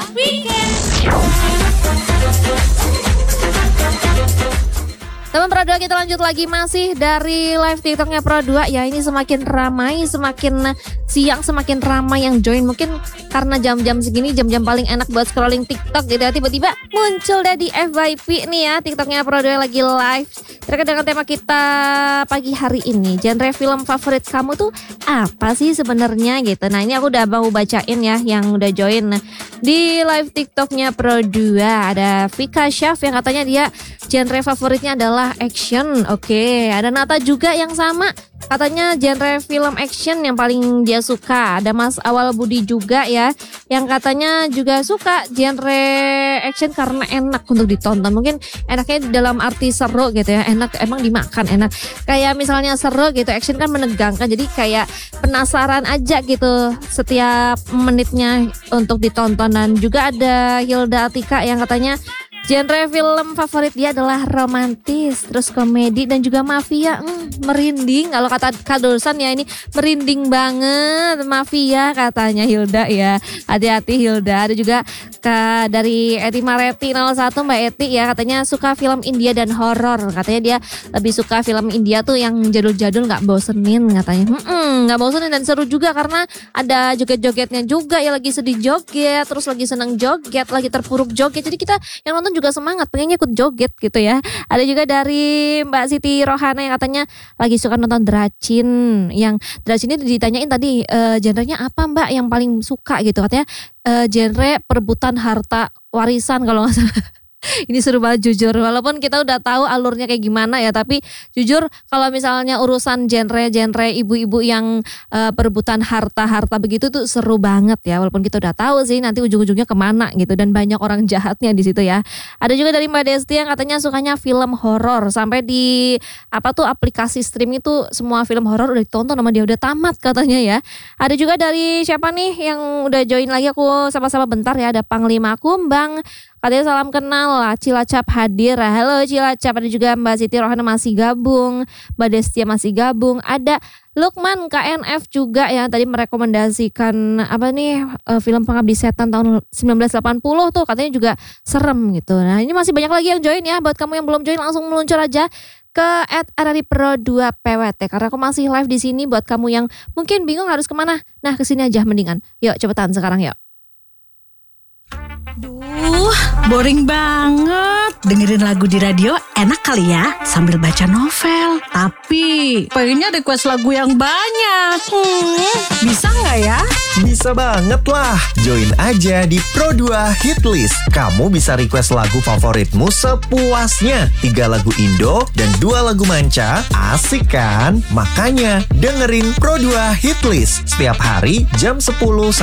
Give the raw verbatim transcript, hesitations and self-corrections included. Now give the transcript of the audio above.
Weekend. Teman Pro dua, kita lanjut lagi masih dari live TikToknya Pro dua. Ya, ini semakin ramai, semakin siang semakin ramai yang join. Mungkin karena jam-jam segini jam-jam paling enak buat scrolling TikTok gitu ya. Tiba-tiba muncul deh di F Y P nih ya, TikToknya Pro dua lagi live. Terkait dengan tema kita pagi hari ini, genre film favorit kamu tuh apa sih sebenarnya gitu. Nah, ini aku udah mau bacain ya yang udah join di live TikToknya Pro dua. Ada Vika Syaf yang katanya dia genre favoritnya adalah action. Oke, ada Nata juga yang sama, katanya genre film action yang paling dia suka. Ada Mas Awal Budi juga ya, yang katanya juga suka genre action karena enak untuk ditonton. Mungkin enaknya dalam arti seru gitu ya, enak emang dimakan enak. Kayak misalnya seru gitu, action kan menegangkan, jadi kayak penasaran aja gitu setiap menitnya untuk ditonton. Dan juga ada Hilda Atika yang katanya genre film favorit dia adalah romantis, terus komedi dan juga mafia. Hmm, merinding kalau kata Kak Dosan ya, ini merinding banget mafia katanya Hilda ya. Hati-hati Hilda. Ada juga Kak dari Eti Mareti nol satu, Mbak Eti ya, katanya suka film India dan horor. Katanya dia lebih suka film India tuh yang jadul-jadul, nggak bosenin katanya. Hmm, nggak bosenin dan seru juga karena ada joget-jogetnya juga ya, lagi sedih joget, terus lagi senang joget, lagi terpuruk joget. Jadi kita yang nonton juga semangat, pengennya ikut joget gitu ya. Ada juga dari Mbak Siti Rohana yang katanya lagi suka nonton Dracin. Yang Dracin ini ditanyain tadi e, genrenya apa Mbak yang paling suka gitu. Katanya e, genre perebutan harta warisan kalau nggak salah. Ini seru banget jujur, walaupun kita udah tahu alurnya kayak gimana ya, tapi jujur kalau misalnya urusan genre-genre ibu-ibu yang uh, perebutan harta-harta begitu tuh seru banget ya, walaupun kita udah tahu sih nanti ujung-ujungnya kemana gitu, dan banyak orang jahatnya di situ ya. Ada juga dari Mbak Desti yang katanya sukanya film horor, sampai di apa tuh aplikasi streaming itu semua film horor udah ditonton sama dia, udah tamat katanya ya. Ada juga dari siapa nih yang udah join lagi, aku sama-sama bentar ya, ada Panglima Kumbang. Katanya salam kenal lah, Cilacap hadir. Halo Cilacap. Ada juga Mbak Siti Rohana masih gabung, Mbak Destia masih gabung. Ada Lukman K N F juga yang tadi merekomendasikan apa nih uh, film Pengabdi Setan tahun sembilan belas delapan puluh tuh, katanya juga serem gitu. Nah, ini masih banyak lagi yang join ya. Buat kamu yang belum join langsung meluncur aja ke at R R I Pro dua P W T karena aku masih live di sini. Buat kamu yang mungkin bingung harus kemana, nah kesini aja mendingan. Yuk cepetan sekarang yuk. Duh, boring banget. Dengerin lagu di radio enak kali ya, sambil baca novel. Tapi pengennya request lagu yang banyak. Hmm, bisa gak ya? Bisa banget lah. Join aja di Pro dua Hitlist. Kamu bisa request lagu favoritmu sepuasnya. Tiga lagu Indo dan dua lagu manca. Asik kan? Makanya dengerin Pro dua Hitlist setiap hari jam sepuluh